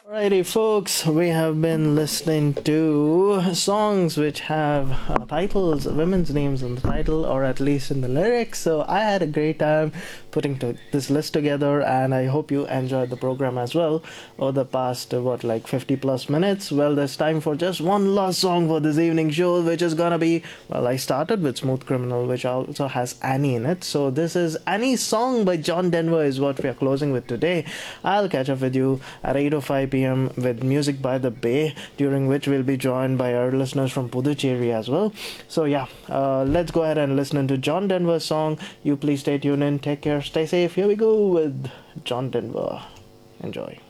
Alrighty, folks, we have been listening to songs which have titles, women's names in the title, or at least in the lyrics. So I had a great time putting this list together, and I hope you enjoyed the program as well. Over the past, like 50 plus minutes. Well, there's time for just one last song for this evening show, which is gonna be, well, I started with Smooth Criminal, which also has Annie in it. So this is Annie's song by John Denver, is what we are closing with today. I'll catch up with you at 8:05 p.m. with Music by the Bay, during which we'll be joined by our listeners from Puducherry as well. So yeah, let's go ahead and listen to John Denver's song. You please stay tuned in, take care, stay safe. Here we go with John Denver. Enjoy.